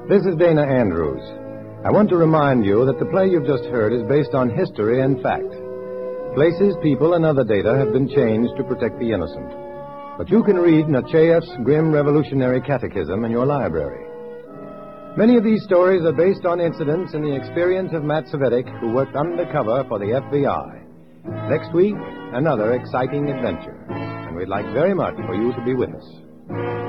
This is Dana Andrews. I want to remind you that the play you've just heard is based on history and fact. Places, people, and other data have been changed to protect the innocent. But you can read Nechaev's grim revolutionary catechism in your library. Many of these stories are based on incidents in the experience of Matt Cvetic, who worked undercover for the FBI. Next week, another exciting adventure. And we'd like very much for you to be with us.